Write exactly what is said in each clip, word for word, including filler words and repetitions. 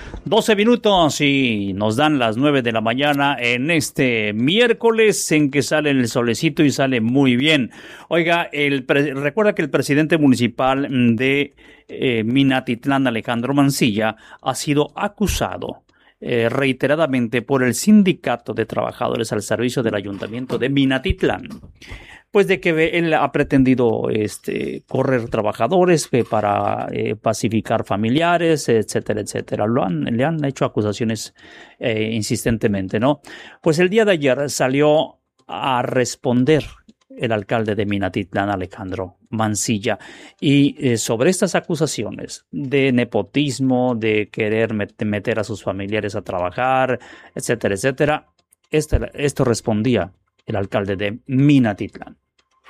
doce minutos y nos dan las nueve de la mañana en este miércoles en que sale el solecito y sale muy bien. Oiga, el pre- recuerda que el presidente municipal de eh, Minatitlán, Alejandro Mancilla, ha sido acusado eh, reiteradamente por el Sindicato de Trabajadores al Servicio del Ayuntamiento de Minatitlán. Pues de que él ha pretendido este, correr trabajadores eh, para eh, pacificar familiares, etcétera, etcétera. Lo han, le han hecho acusaciones eh, insistentemente, ¿no? Pues el día de ayer salió a responder el alcalde de Minatitlán, Alejandro Mancilla, y eh, sobre estas acusaciones de nepotismo, de querer met- meter a sus familiares a trabajar, etcétera, etcétera, este, esto respondía el alcalde de Minatitlán.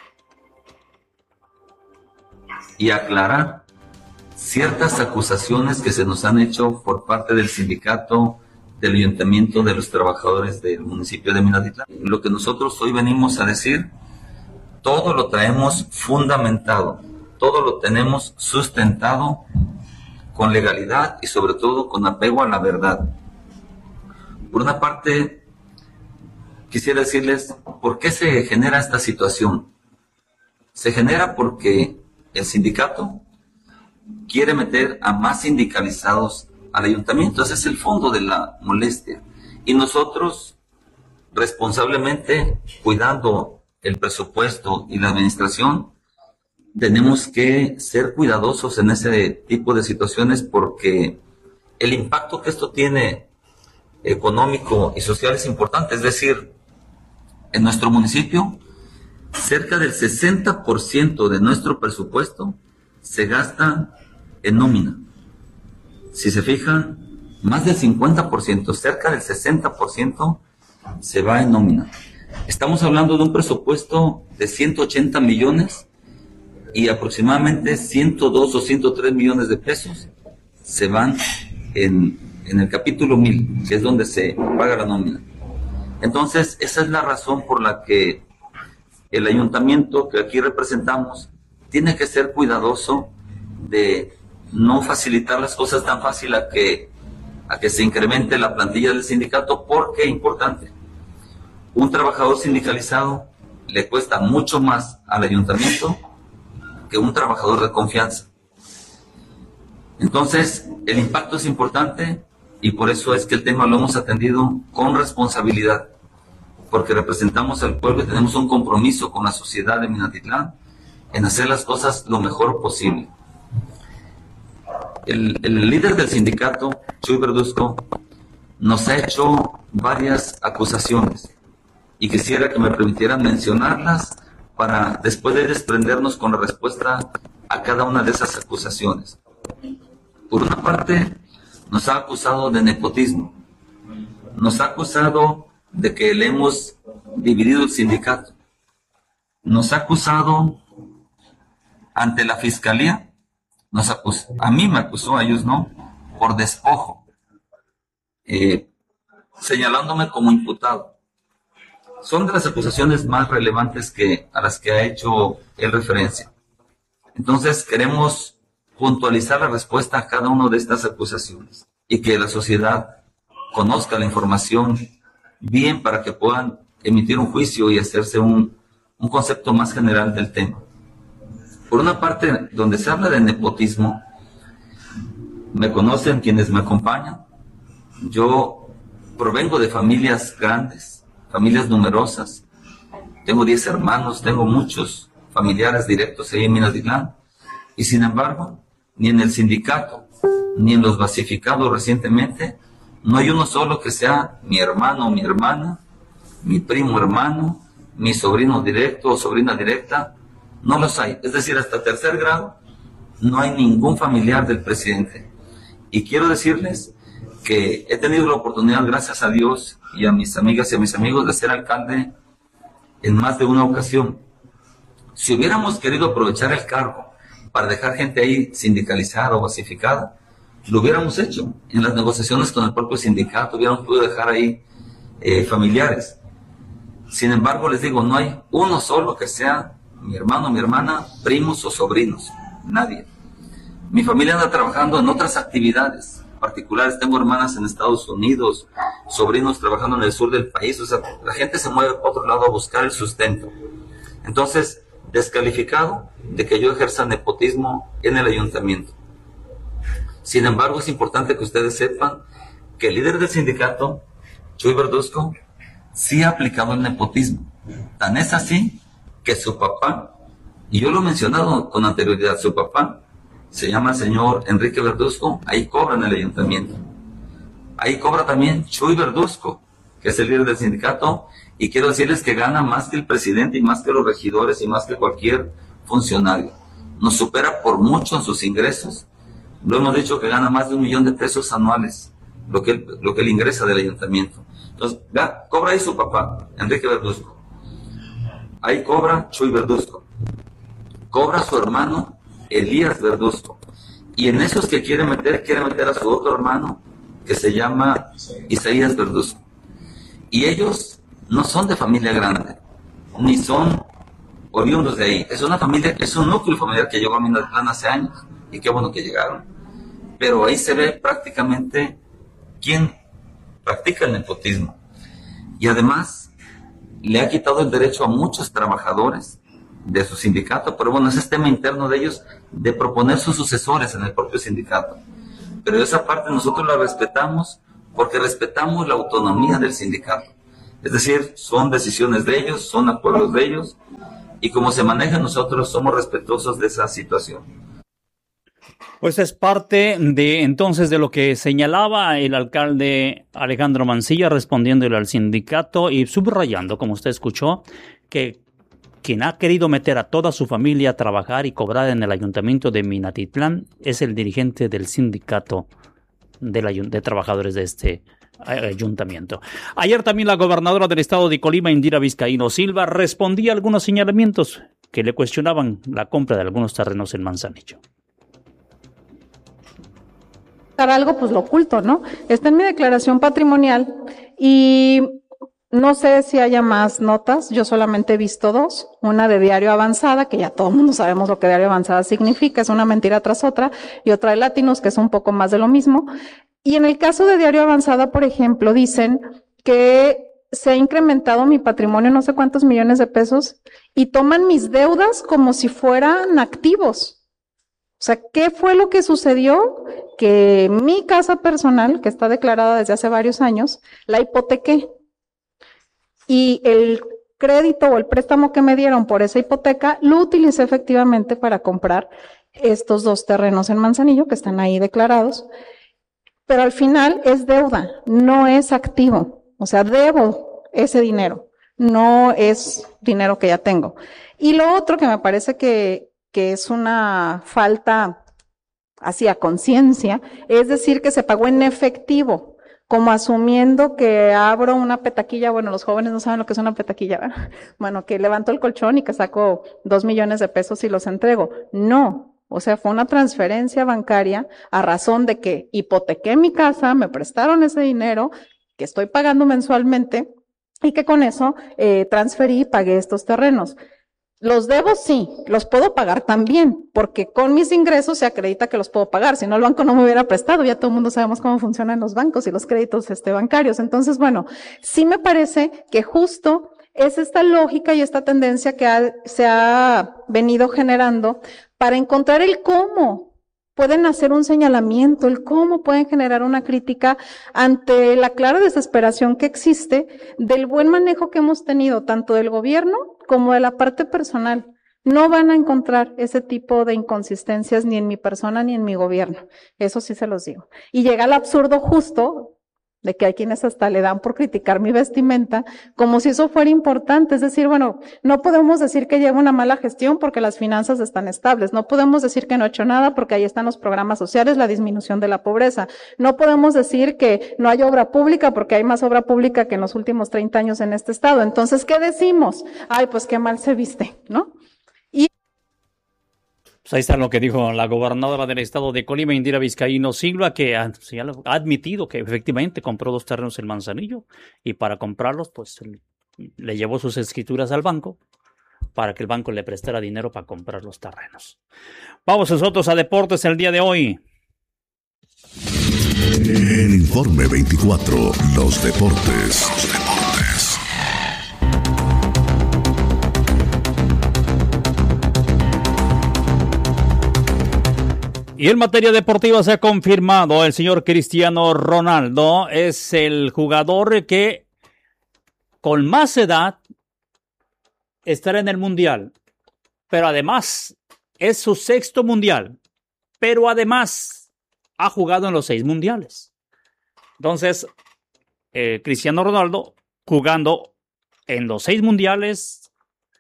Y aclarar ciertas acusaciones que se nos han hecho por parte del sindicato, del ayuntamiento, de los trabajadores del municipio de Minatitlán. Lo que nosotros hoy venimos a decir, todo lo traemos fundamentado, todo lo tenemos sustentado con legalidad y sobre todo con apego a la verdad. Por una parte, quisiera decirles por qué se genera esta situación. Se genera porque el sindicato quiere meter a más sindicalizados al ayuntamiento. Ese es el fondo de la molestia. Y nosotros, responsablemente, cuidando el presupuesto y la administración, tenemos que ser cuidadosos en ese tipo de situaciones porque el impacto que esto tiene económico y social es importante. Es decir, en nuestro municipio, cerca del sesenta por ciento de nuestro presupuesto se gasta en nómina. Si se fijan, más del cincuenta por ciento, cerca del sesenta por ciento se va en nómina. Estamos hablando de un presupuesto de ciento ochenta millones y aproximadamente ciento dos o ciento tres millones de pesos se van en, en el capítulo mil, que es donde se paga la nómina. Entonces, esa es la razón por la que el ayuntamiento que aquí representamos tiene que ser cuidadoso de no facilitar las cosas tan fácil a que, a que se incremente la plantilla del sindicato, porque es importante. Un trabajador sindicalizado le cuesta mucho más al ayuntamiento que un trabajador de confianza. Entonces, el impacto es importante y por eso es que el tema lo hemos atendido con responsabilidad, porque representamos al pueblo y tenemos un compromiso con la sociedad de Minatitlán en hacer las cosas lo mejor posible. El, el líder del sindicato, Chuy Verduzco, nos ha hecho varias acusaciones y quisiera que me permitieran mencionarlas para después de desprendernos con la respuesta a cada una de esas acusaciones. Por una parte, nos ha acusado de nepotismo, nos ha acusado de que le hemos dividido el sindicato, nos ha acusado ante la fiscalía, nos acusó, a mí me acusó, a ellos no, por despojo, eh, señalándome como imputado. Son de las acusaciones más relevantes que, a las que ha hecho él referencia. Entonces queremos puntualizar la respuesta a cada una de estas acusaciones y que la sociedad conozca la información bien para que puedan emitir un juicio y hacerse un, un concepto más general del tema. Por una parte, donde se habla de nepotismo, me conocen quienes me acompañan. Yo provengo de familias grandes, familias numerosas. Tengo diez hermanos, tengo muchos familiares directos ahí en Minatitlán. Y sin embargo, ni en el sindicato, ni en los basificados recientemente, no hay uno solo que sea mi hermano o mi hermana, mi primo hermano, mi sobrino directo o sobrina directa. No los hay. Es decir, hasta tercer grado no hay ningún familiar del presidente. Y quiero decirles que he tenido la oportunidad, gracias a Dios y a mis amigas y a mis amigos, de ser alcalde en más de una ocasión. Si hubiéramos querido aprovechar el cargo para dejar gente ahí sindicalizada o basificada, lo hubiéramos hecho. En las negociaciones con el propio sindicato hubiéramos podido dejar ahí eh, familiares. Sin embargo, les digo, no hay uno solo que sea mi hermano, mi hermana, primos o sobrinos. Nadie. Mi familia anda trabajando en otras actividades, particulares, tengo hermanas en Estados Unidos, sobrinos trabajando en el sur del país, o sea, la gente se mueve para otro lado a buscar el sustento. Entonces, descalificado de que yo ejerza nepotismo en el ayuntamiento. Sin embargo, es importante que ustedes sepan que el líder del sindicato, Chuy Verduzco, sí ha aplicado el nepotismo. Tan es así que su papá, y yo lo he mencionado con anterioridad, su papá se llama el señor Enrique Verduzco, ahí cobra en el ayuntamiento. Ahí cobra también Chuy Verduzco, que es el líder del sindicato, y quiero decirles que gana más que el presidente y más que los regidores y más que cualquier funcionario. Nos supera por mucho en sus ingresos. Lo hemos dicho que gana más de un millón de pesos anuales, lo que él, lo que él ingresa del ayuntamiento. Entonces, ga, cobra ahí su papá, Enrique Verduzco. Ahí cobra Chuy Verduzco. Cobra su hermano, Elías Verduzco. Y en esos que quiere meter, quiere meter a su otro hermano, que se llama Isaías Verduzco. Y ellos no son de familia grande, ni son oriundos de ahí. Es una familia, es un núcleo familiar que llegó a Minatitlán hace años, y qué bueno que llegaron. Pero ahí se ve prácticamente quién practica el nepotismo. Y además, le ha quitado el derecho a muchos trabajadores de su sindicato, pero bueno, ese es tema interno de ellos, de proponer sus sucesores en el propio sindicato. Pero esa parte nosotros la respetamos porque respetamos la autonomía del sindicato. Es decir, son decisiones de ellos, son acuerdos de ellos, y como se maneja, nosotros somos respetuosos de esa situación. Pues es parte de entonces de lo que señalaba el alcalde Alejandro Mancilla respondiéndole al sindicato y subrayando, como usted escuchó, que quien ha querido meter a toda su familia a trabajar y cobrar en el ayuntamiento de Minatitlán es el dirigente del sindicato de, la, de trabajadores de este ayuntamiento. Ayer también la gobernadora del estado de Colima, Indira Vizcaíno Silva, respondía a algunos señalamientos que le cuestionaban la compra de algunos terrenos en Manzanillo. Algo, pues lo oculto, ¿no? Está en mi declaración patrimonial y no sé si haya más notas, yo solamente he visto dos, una de Diario Avanzada, que ya todo el mundo sabemos lo que Diario Avanzada significa, es una mentira tras otra, y otra de Latinos, que es un poco más de lo mismo. Y en el caso de Diario Avanzada, por ejemplo, dicen que se ha incrementado mi patrimonio no sé cuántos millones de pesos y toman mis deudas como si fueran activos. O sea, ¿qué fue lo que sucedió? Que mi casa personal, que está declarada desde hace varios años, la hipotequé. Y el crédito o el préstamo que me dieron por esa hipoteca lo utilicé efectivamente para comprar estos dos terrenos en Manzanillo que están ahí declarados. Pero al final es deuda, no es activo. O sea, debo ese dinero, no es dinero que ya tengo. Y lo otro que me parece que, que es una falta así a conciencia, es decir, que se pagó en efectivo, como asumiendo que abro una petaquilla, bueno, los jóvenes no saben lo que es una petaquilla, ¿verdad? Bueno, que levanto el colchón y que saco dos millones de pesos y los entrego. No. O sea, fue una transferencia bancaria a razón de que hipotequé mi casa, me prestaron ese dinero que estoy pagando mensualmente y que con eso eh, transferí y pagué estos terrenos. Los debo, sí, los puedo pagar también, porque con mis ingresos se acredita que los puedo pagar. Si no, el banco no me hubiera prestado. Ya todo el mundo sabemos cómo funcionan los bancos y los créditos este, bancarios. Entonces, bueno, sí me parece que justo es esta lógica y esta tendencia que ha, se ha venido generando para encontrar el cómo pueden hacer un señalamiento, el cómo pueden generar una crítica ante la clara desesperación que existe del buen manejo que hemos tenido tanto del gobierno como de la parte personal. No van a encontrar ese tipo de inconsistencias ni en mi persona ni en mi gobierno. Eso sí se los digo. Y llega al absurdo justo de que hay quienes hasta le dan por criticar mi vestimenta, como si eso fuera importante. Es decir, bueno, no podemos decir que lleva una mala gestión porque las finanzas están estables. No podemos decir que no he hecho nada porque ahí están los programas sociales, la disminución de la pobreza. No podemos decir que no hay obra pública porque hay más obra pública que en los últimos treinta años en este estado. Entonces, ¿qué decimos? Ay, pues qué mal se viste, ¿no? Y Pues ahí está lo que dijo la gobernadora del estado de Colima, Indira Vizcaíno Silva, que ha, ha admitido que efectivamente compró dos terrenos en Manzanillo y para comprarlos, pues le llevó sus escrituras al banco para que el banco le prestara dinero para comprar los terrenos. Vamos nosotros a deportes el día de hoy. En Informe veinticuatro, los deportes. Los deportes. Y en materia deportiva se ha confirmado, el señor Cristiano Ronaldo es el jugador que con más edad estará en el Mundial. Pero además es su sexto Mundial. Pero además ha jugado en los seis Mundiales. Entonces, eh, Cristiano Ronaldo jugando en los seis Mundiales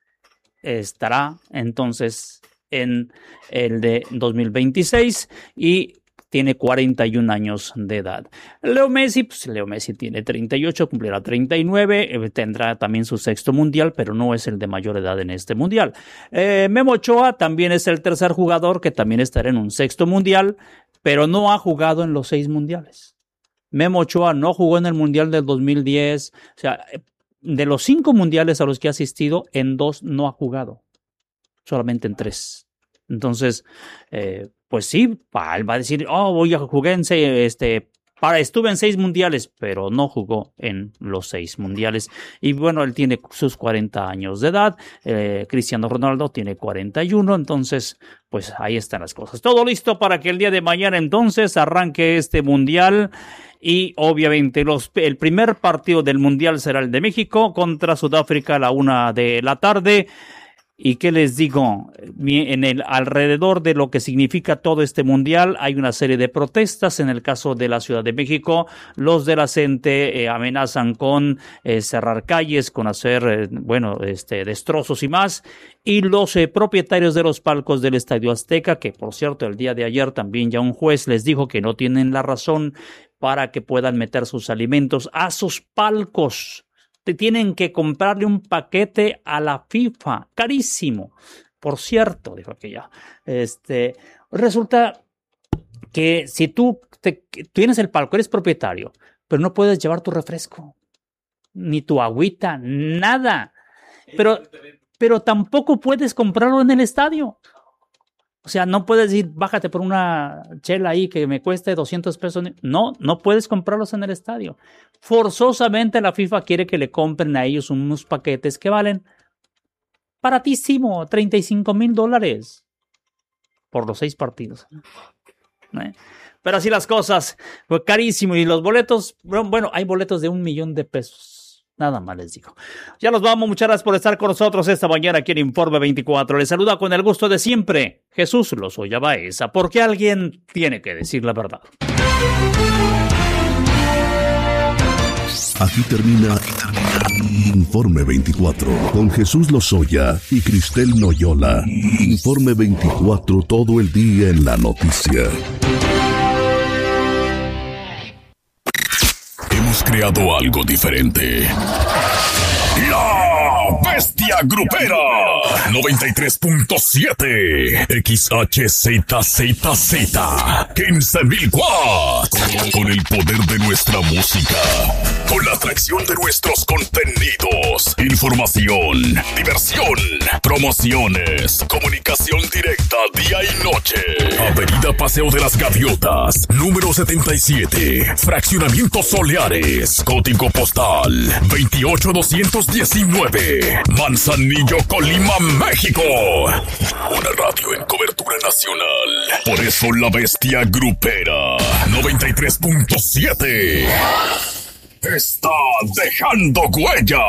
estará entonces en el de dos mil veintiséis y tiene cuarenta y un años de edad. Leo Messi, pues Leo Messi tiene treinta y ocho, cumplirá treinta y nueve, eh, tendrá también su sexto mundial, pero no es el de mayor edad en este mundial. Eh, Memo Ochoa también es el tercer jugador que también estará en un sexto mundial, pero no ha jugado en los seis mundiales. Memo Ochoa no jugó en el mundial del dos mil diez, o sea, de los cinco mundiales a los que ha asistido, en dos no ha jugado. Solamente en tres. Entonces, eh, pues sí, él va a decir, oh, voy a jugar en seis, este, para, estuve en seis mundiales, pero no jugó en los seis mundiales. Y bueno, él tiene sus cuarenta años de edad, eh, Cristiano Ronaldo tiene cuarenta y uno, entonces, pues ahí están las cosas. Todo listo para que el día de mañana entonces arranque este mundial. Y obviamente los, el primer partido del mundial será el de México contra Sudáfrica a la una de la tarde. ¿Y qué les digo? En el alrededor de lo que significa todo este mundial hay una serie de protestas. En el caso de la Ciudad de México, los de la CENTE eh, amenazan con eh, cerrar calles, con hacer, eh, bueno, este, destrozos y más. Y los eh, propietarios de los palcos del Estadio Azteca, que por cierto el día de ayer también ya un juez les dijo que no tienen la razón para que puedan meter sus alimentos a sus palcos. Te tienen que comprarle un paquete a la FIFA, carísimo. Por cierto, dijo aquella, este, resulta que si tú te, tienes el palco, eres propietario, pero no puedes llevar tu refresco, ni tu agüita, nada. Pero, pero tampoco puedes comprarlo en el estadio. O sea, no puedes ir, bájate por una chela ahí que me cueste doscientos pesos. No, no puedes comprarlos en el estadio. Forzosamente la FIFA quiere que le compren a ellos unos paquetes que valen baratísimo, treinta y cinco mil dólares por los seis partidos. ¿Eh? Pero así las cosas, fue carísimo. Y los boletos, bueno, hay boletos de un millón de pesos. Nada más les digo. Ya nos vamos. Muchas gracias por estar con nosotros esta mañana aquí en Informe veinticuatro. Les saluda con el gusto de siempre Jesús Lozoya Baeza, porque alguien tiene que decir la verdad. Aquí termina, aquí termina Informe veinticuatro con Jesús Lozoya y Cristel Noyola. Informe veinticuatro, todo el día en la noticia. Hemos creado algo diferente. La Bestia Grupera noventa y tres punto siete X H Z Z Z quince mil watts. Con el poder de nuestra música, con la atracción de nuestros contenidos, información, diversión, promociones, comunicación directa día y noche. Avenida Paseo de las Gaviotas, número setenta y siete, Fraccionamiento Soleares, código postal veintiocho doscientos diecinueve, Manzanillo, Colima, México. Una radio en cobertura nacional. Por eso la Bestia Grupera noventa y tres punto siete está dejando huella.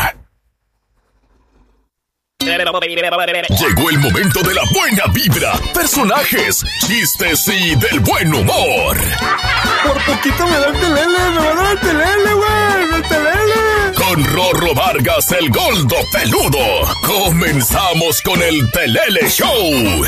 Llegó el momento de la buena vibra, personajes, chistes y del buen humor. Por poquito me da el telele, me va a dar el telele, güey, el telele. Con Rorro Vargas, el Goldo Peludo, comenzamos con el Telele Show.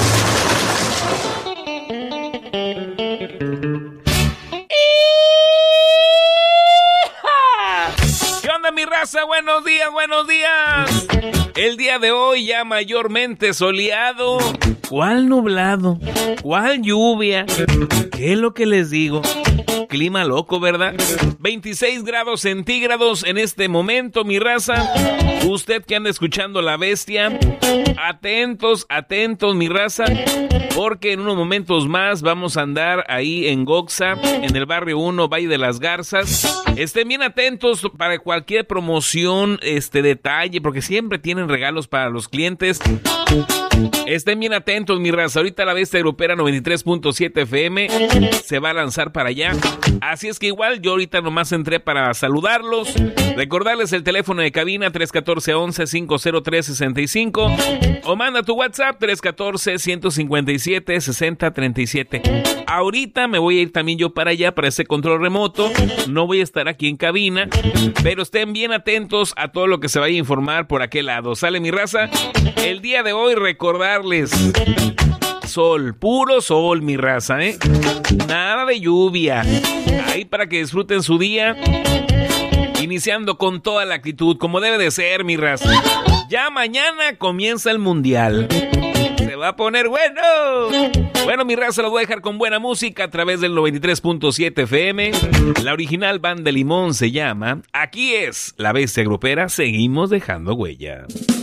¿Qué onda, mi raza? Buenos días, buenos días. El día de hoy ya mayormente soleado. ¿Cuál nublado? ¿Cuál lluvia? ¿Qué es lo que les digo? Que clima loco, ¿verdad? veintiséis grados centígrados en este momento, mi raza. Usted que anda escuchando La Bestia, atentos, atentos, mi raza, porque en unos momentos más vamos a andar ahí en Goxa, en el barrio uno, Valle de las Garzas. Estén bien atentos para cualquier promoción, este detalle, porque siempre tienen regalos para los clientes. Estén bien atentos, mi raza. Ahorita La Bestia Grupera noventa y tres punto siete F M se va a lanzar para allá. Así es que igual yo ahorita nomás entré para saludarlos. Recordarles el teléfono de cabina tres uno cuatro, once, cinco cero tres, seis cinco o manda tu WhatsApp tres uno cuatro, uno cinco siete, seis cero tres siete. Ahorita me voy a ir también yo para allá para ese control remoto. No voy a estar aquí en cabina, pero estén bien atentos a todo lo que se vaya a informar por aquel lado. ¿Sale, mi raza? El día de hoy recordarles sol, puro sol, mi raza, ¿eh? Nada de lluvia. Ahí para que disfruten su día, iniciando con toda la actitud, como debe de ser, mi raza. Ya mañana comienza el mundial. Se va a poner bueno. Bueno, mi raza, los voy a dejar con buena música a través del noventa y tres punto siete F M. La original Banda Limón se llama. Aquí es La Bestia Grupera. Seguimos dejando huella.